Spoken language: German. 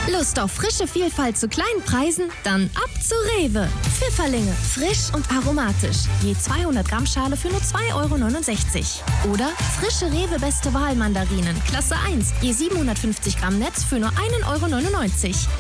Lust auf frische Vielfalt zu kleinen Preisen? Dann ab zu Rewe. Pfifferlinge, frisch und aromatisch. Je 200 Gramm Schale für nur 2,69 €. Oder frische Rewe Beste Wahl Mandarinen, Klasse 1. Je 750 Gramm Netz für nur 1,99 €